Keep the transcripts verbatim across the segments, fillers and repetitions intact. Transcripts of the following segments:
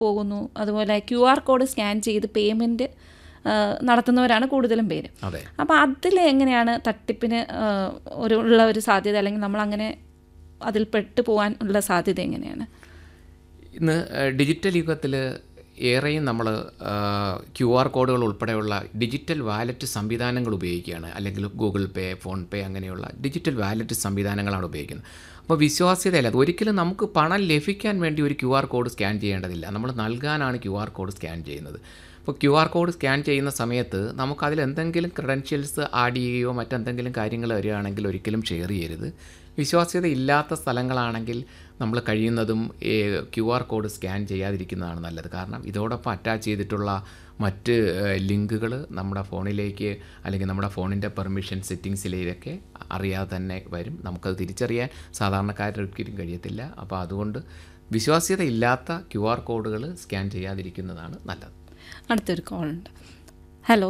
പോകുന്നു. അതുപോലെ Q R code scan ചെയ്ത് പേയ്മെൻറ്റ് നടത്തുന്നവരാണ് കൂടുതലും പേര്. അപ്പോൾ അതിൽ എങ്ങനെയാണ് തട്ടിപ്പിന് ഒരു ഉള്ള ഒരു സാധ്യത, അല്ലെങ്കിൽ നമ്മളങ്ങനെ അതിൽ പെട്ടു പോകാൻ ഉള്ള സാധ്യത എങ്ങനെയാണ്? ഇന്ന് ഡിജിറ്റൽ യുഗത്തിൽ ഏറെയും നമ്മൾ ക്യു ആർ കോഡുകൾ ഉൾപ്പെടെയുള്ള ഡിജിറ്റൽ വാലറ്റ് സംവിധാനങ്ങൾ ഉപയോഗിക്കുകയാണ്. അല്ലെങ്കിൽ ഗൂഗിൾ പേ, ഫോൺ പേ അങ്ങനെയുള്ള ഡിജിറ്റൽ വാലറ്റ് സംവിധാനങ്ങളാണ് ഉപയോഗിക്കുന്നത്. അപ്പോൾ വിശ്വാസ്യതയല്ല, അത് ഒരിക്കലും നമുക്ക് പണം ലഭിക്കാൻ വേണ്ടി ഒരു ക്യു ആർ കോഡ് സ്കാൻ ചെയ്യേണ്ടതില്ല. നമ്മൾ നൽകാനാണ് ക്യു ആർ കോഡ് സ്കാൻ ചെയ്യുന്നത്. അപ്പോൾ ക്യു ആർ കോഡ് സ്കാൻ ചെയ്യുന്ന സമയത്ത് നമുക്കതിൽ എന്തെങ്കിലും ക്രെഡൻഷ്യൽസ് ആഡ് ചെയ്യുകയോ മറ്റെന്തെങ്കിലും കാര്യങ്ങൾ വരികയാണെങ്കിൽ ഒരിക്കലും ഷെയർ ചെയ്യരുത്. വിശ്വാസ്യത ഇല്ലാത്ത സ്ഥലങ്ങളാണെങ്കിൽ നമ്മൾ കഴിയുന്നതും ക്യു ആർ കോഡ് സ്കാൻ ചെയ്യാതിരിക്കുന്നതാണ് നല്ലത്. കാരണം ഇതോടൊപ്പം അറ്റാച്ച് ചെയ്തിട്ടുള്ള മറ്റ് ലിങ്കുകൾ നമ്മുടെ ഫോണിലേക്ക് അല്ലെങ്കിൽ നമ്മുടെ ഫോണിൻ്റെ പെർമിഷൻ സെറ്റിങ്സിലേക്ക് അറിയാതെ തന്നെ വരും. നമുക്കത് തിരിച്ചറിയാൻ സാധാരണക്കാരൊരിക്കലും കഴിയത്തില്ല. അപ്പോൾ അതുകൊണ്ട് വിശ്വാസ്യത ഇല്ലാത്ത ക്യു ആർ കോഡുകൾ സ്കാൻ ചെയ്യാതിരിക്കുന്നതാണ് നല്ലത്. അടുത്തൊരു കോൾ ഉണ്ട്. ഹലോ.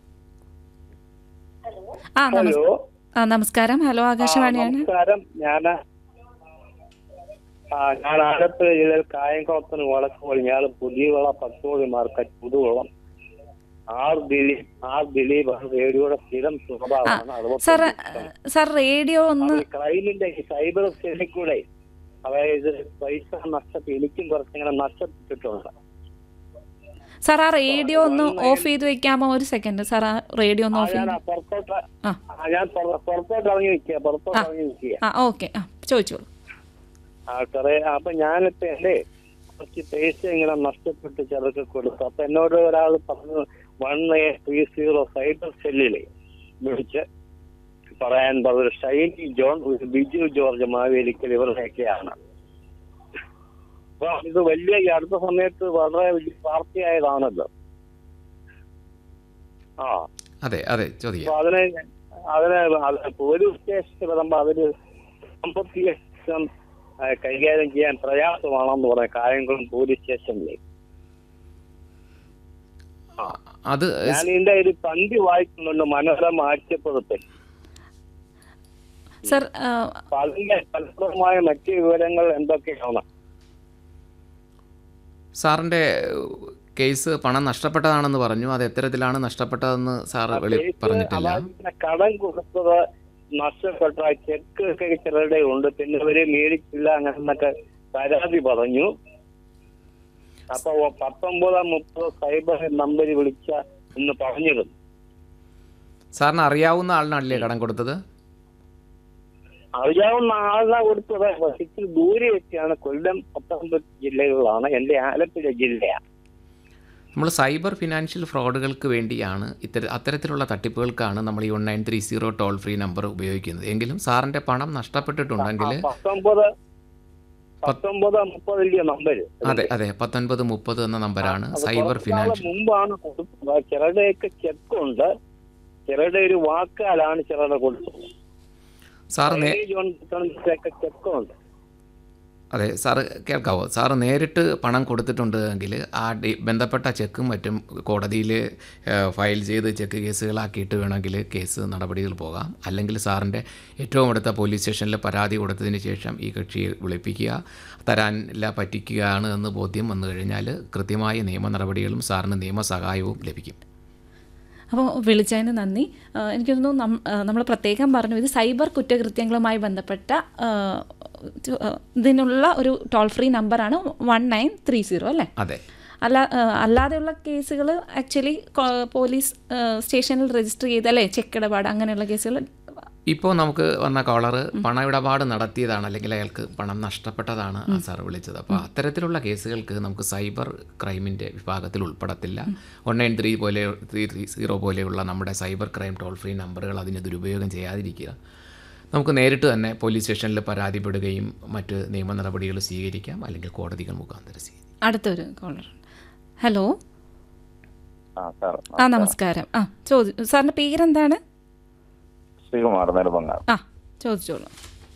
ആ ഹലോ. ആ നമസ്കാരം. ഹലോ, ആകാശവാണിയാണ്. നമസ്കാരം. ഞാൻ ഞാൻ ആലപ്പുഴ ജില്ലയിൽ കായംകുളത്തിന് വടക്കുപോയി. ഞാൻ പുതിയവള പത്തോളി market പുതുവളം R Dileep R Dileep റേഡിയോയുടെ സ്ഥിരം സ്വഭാവമാണ്. സാർ റേഡിയോ ഒന്ന് ക്രൈമിന്റെ സൈബർ സെല്ലിൽ കൂടെ അതായത് പൈസ നഷ്ടപ്പെട്ടു, എനിക്കും കുറച്ചിങ്ങനെ നഷ്ടപ്പെട്ടിട്ടുണ്ട്. സാർ ആ റേഡിയോ ഒന്ന് ഓഫ് ചെയ്ത് വെക്കാമോ? ഒരു സെക്കൻഡ് സാർ, ആ റേഡിയോ ഒന്ന് ഓഫ് ചെയ്ത്. പുറത്തോട്ട് ഞാൻ പുറത്തോട്ട് ഇറങ്ങി വെക്കുക പുറത്തോട്ട് ഇറങ്ങി വെക്കുക ആ ഓക്കെ, ആ ചോദിച്ചോളൂ. ആ സാറേ, അപ്പൊ ഞാനിപ്പോ എന്റെ കുറച്ച് പൈസ ഇങ്ങനെ നഷ്ടപ്പെട്ട് ചിലർക്ക് കൊടുത്തു. അപ്പൊ എന്നോട് ഒരാൾ പറഞ്ഞു one eight three zero cyber സെല്ലില് വിളിച്ച് പറയാൻ പറഞ്ഞു. Shiny John, Biju George മാവേലിക്കൽ ഇവരുടെയൊക്കെയാണ്. അപ്പൊ ഇത് വലിയ ഈ അടുത്ത സമയത്ത് വളരെ വലിയ വാർത്തയായതാണല്ലോ. ആ അതെ അതെ ചോദിക്കാം. അപ്പൊ അതിനെ അതിനെ പോലീസ് സ്റ്റേഷനിൽ വരുമ്പോ അതിന് സാമ്പത്തിക കൈകാര്യം ചെയ്യാൻ പ്രയാസമാണെന്ന് പറഞ്ഞ കായംകുളം പോലീസ് സ്റ്റേഷനിലെ അത് ഞാൻ ഇതിന്റെ ഒരു പന്തി വായിക്കുന്നുണ്ട്, മനോരമ ആഴ്ചപ്പതിപ്പിൽ. സർ അതിന്റെ ഫലപ്രദമായ മറ്റ് വിവരങ്ങൾ എന്തൊക്കെയാണ്? സാറിൻ്റെ കേസ് പണം നഷ്ടപ്പെട്ടതാണെന്ന് പറഞ്ഞു. അത് എത്തരത്തിലാണ് നഷ്ടപ്പെട്ടതെന്ന് സാർ വെളി പറഞ്ഞിട്ടില്ല. കടം കൊടുത്തത് നഷ്ടപ്പെട്ട ചെക്ക് ഒക്കെ ചിലരുടെ ഉണ്ട്, പിന്നെ അവര് മേടിച്ചില്ല അങ്ങനെന്നൊക്കെ പരാതി പറഞ്ഞു. അപ്പൊ പത്തൊമ്പത് മുപ്പത് സൈബർ നമ്പർ വിളിച്ച എന്ന് പറഞ്ഞിരുന്നു. സാറിന് അറിയാവുന്ന ആളിനാണല്ലേ കടം കൊടുത്തത്? അറിയാവുന്ന ആളിനാ കൊടുത്തത്. ഇച്ചിരി ദൂരെയൊക്കെയാണ്, കൊല്ലം പത്തനംതിട്ട ജില്ലകളിലാണ്, എന്റെ ആലപ്പുഴ ജില്ലയാണ്. നമ്മൾ സൈബർ ഫിനാൻഷ്യൽ ഫ്രോഡുകൾക്ക് വേണ്ടിയാണ് ഇത്തര അത്തരത്തിലുള്ള തട്ടിപ്പുകൾക്കാണ് നമ്മൾ ഈ one nine three zero toll free number ഉപയോഗിക്കുന്നത്. എങ്കിലും സാറിൻ്റെ പണം നഷ്ടപ്പെട്ടിട്ടുണ്ടെങ്കിൽ പത്തൊമ്പത് പത്തൊമ്പത് മുപ്പതിന്റെ നമ്പർ. അതെ അതെ പത്തൊൻപത് മുപ്പത് എന്ന നമ്പറാണ് സൈബർ ഫിനാൻഷ്യൽ. മുമ്പാണ് കൊടുത്തത്. ചിലരുടെയൊക്കെ ചെക്കുണ്ട്, ചിലരുടെ ഒരു വാക്കാലാണ് ചിലരുടെ കൊടുത്തത്. സാറ് ചെക്കുണ്ട്. അതെ സാറ് കേൾക്കാവോ? സാറ് നേരിട്ട് പണം കൊടുത്തിട്ടുണ്ട് എങ്കിൽ ആ ഡി ബന്ധപ്പെട്ട ചെക്കും മറ്റും കോടതിയിൽ ഫയൽ ചെയ്ത് ചെക്ക് കേസുകളാക്കിയിട്ട് വേണമെങ്കിൽ കേസ് നടപടികൾ പോകാം. അല്ലെങ്കിൽ സാറിൻ്റെ ഏറ്റവും അടുത്ത പോലീസ് സ്റ്റേഷനിൽ പരാതി കൊടുത്തതിന് ശേഷം ഈ കക്ഷിയെ വിളിപ്പിക്കുക, തരാനില്ല പറ്റിക്കുകയാണ് എന്ന് ബോധ്യം വന്നു കഴിഞ്ഞാൽ കൃത്യമായ നിയമ നടപടികളും സാറിന് നിയമസഹായവും ലഭിക്കും. അപ്പോൾ വിളിച്ചതിന് നന്ദി. എനിക്ക് തോന്നുന്നു നമ്മൾ പ്രത്യേകം പറഞ്ഞു ഇത് സൈബർ കുറ്റകൃത്യങ്ങളുമായി ബന്ധപ്പെട്ട ഇതിനുള്ള ഒരു ടോൾ ഫ്രീ നമ്പറാണ് വൺ നയൻ ത്രീ സീറോ അല്ലേ? അതെ. അല്ല അല്ലാതെയുള്ള കേസുകൾ ആക്ച്വലി പോലീസ് സ്റ്റേഷനിൽ രജിസ്റ്റർ ചെയ്ത് അല്ലേ, ചെക്ക് ഇടപാട് അങ്ങനെയുള്ള കേസുകൾ. ഇപ്പോൾ നമുക്ക് വന്ന കോളർ പണ ഇടപാട് നടത്തിയതാണ്, അല്ലെങ്കിൽ അയാൾക്ക് പണം നഷ്ടപ്പെട്ടതാണ് ആ സാർ വിളിച്ചത്. അപ്പോൾ അത്തരത്തിലുള്ള കേസുകൾക്ക് നമുക്ക് സൈബർ ക്രൈമിൻ്റെ വിഭാഗത്തിൽ ഉൾപ്പെടത്തില്ല. വൺ നയൻ ത്രീ പോലെ ത്രീ ത്രീ സീറോ പോലെയുള്ള നമ്മുടെ സൈബർ ക്രൈം ടോൾ ഫ്രീ നമ്പറുകൾ അതിന് ദുരുപയോഗം ചെയ്യാതിരിക്കുക. നമുക്ക് നേരിട്ട് തന്നെ പോലീസ് സ്റ്റേഷനിൽ പരാതിപ്പെടുകയും മറ്റ് നിയമ നടപടികൾ സ്വീകരിക്കാം, അല്ലെങ്കിൽ കോടതികൾ മുഖാന്തരം സ്വീകരിക്കാം. അടുത്തൊരു കോളർ. ഹലോ. ആ നമസ്കാരം. ആ ചോദി സാറിൻ്റെ പേരെന്താണ്? ശ്രീകുമാർ നെടുമങ്ങാട്. ആ ചോദിച്ചോളൂ.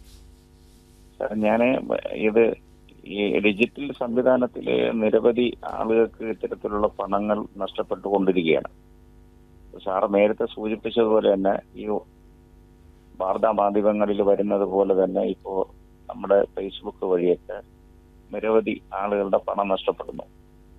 ഞാൻ ഇത് ഈ ഡിജിറ്റൽ സംവിധാനത്തിൽ നിരവധി ആളുകൾക്ക് ഇത്തരത്തിലുള്ള പണങ്ങൾ നഷ്ടപ്പെട്ടുകൊണ്ടിരിക്കുകയാണ്. സാറ് നേരത്തെ സൂചിപ്പിച്ചതുപോലെ തന്നെ ഈ വാർത്താ മാധ്യമങ്ങളിൽ വരുന്നത് പോലെ തന്നെ ഇപ്പോൾ നമ്മുടെ ഫേസ്ബുക്ക് വഴിയൊക്കെ നിരവധി ആളുകളുടെ പണം നഷ്ടപ്പെടുന്നു.